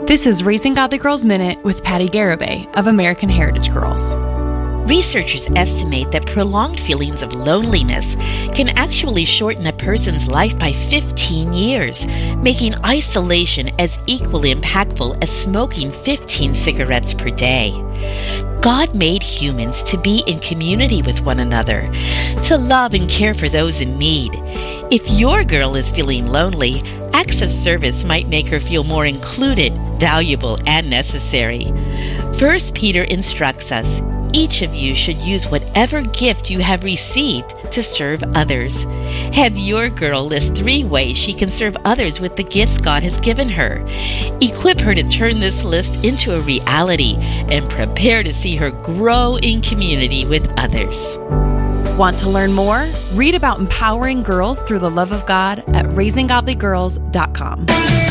This is Raising Godly Girls Minute with Patty Garibay of American Heritage Girls. Researchers estimate that prolonged feelings of loneliness can actually shorten a person's life by 15 years, making isolation as equally impactful as smoking 15 cigarettes per day. God made humans to be in community with one another, to love and care for those in need. If your girl is feeling lonely, acts of service might make her feel more included, valuable, and necessary. 1 Peter instructs us, each of you should use whatever gift you have received to serve others. Have your girl list 3 ways she can serve others with the gifts God has given her. Equip her to turn this list into a reality and prepare to see her grow in community with others. Want to learn more? Read about empowering girls through the love of God at raisinggodlygirls.com.